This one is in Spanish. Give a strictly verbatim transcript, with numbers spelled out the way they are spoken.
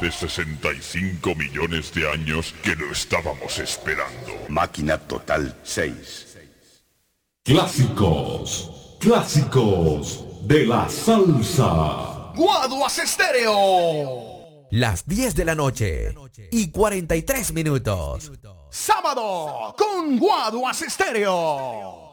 de sesenta y cinco millones de años que lo estábamos esperando. Máquina Total seis. Clásicos, clásicos de la salsa. Guaduas Estéreo. Las diez de la noche y cuarenta y tres minutos. Sábado con Guaduas Estéreo.